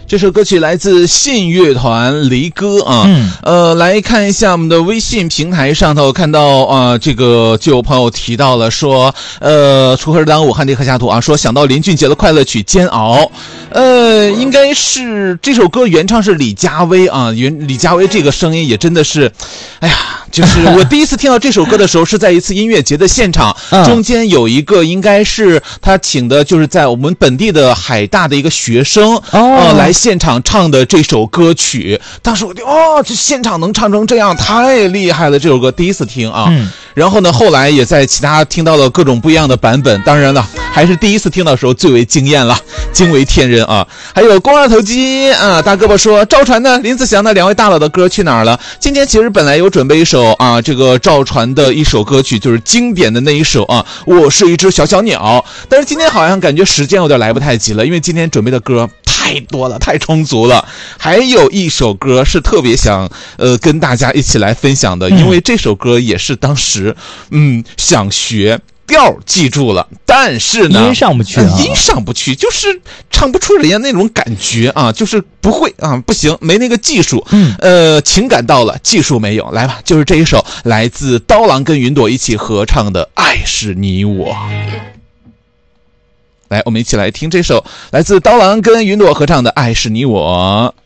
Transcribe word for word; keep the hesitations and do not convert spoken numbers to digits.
这首歌曲来自信乐团《离歌》啊，嗯，呃，来看一下我们的微信平台上头，看到啊、呃，这个就有朋友提到了说，呃，锄禾日当午，汗滴禾下土啊，说想到林俊杰的快乐曲《煎熬》，呃，应该是这首歌原唱是李佳薇啊，原李佳薇这个声音也真的是，哎呀。就是我第一次听到这首歌的时候是在一次音乐节的现场，中间有一个应该是他请的就是在我们本地的海大的一个学生呃来现场唱的这首歌曲。当时我就哦，这现场能唱成这样太厉害了，这首歌第一次听啊。嗯，然后呢后来也在其他听到了各种不一样的版本，当然了还是第一次听到的时候最为惊艳了，惊为天人啊。还有肱二头肌啊，大胳膊说赵传的林子祥的两位大佬的歌去哪儿了？今天其实本来有准备一首啊，这个赵传的一首歌曲，就是经典的那一首啊，我是一只小小鸟。但是今天好像感觉时间有点来不太及了，因为今天准备的歌太多了，太充足了。还有一首歌是特别想呃跟大家一起来分享的，因为这首歌也是当时嗯想学。调记住了，但是呢， 音上不去、啊， 音上不去，就是唱不出人家那种感觉啊，就是不会啊，不行，没那个技术。嗯，呃，情感到了，技术没有，来吧，就是这一首来自刀郎跟云朵一起合唱的《爱是你我》。来，我们一起来听这首来自刀郎跟云朵合唱的《爱是你我》。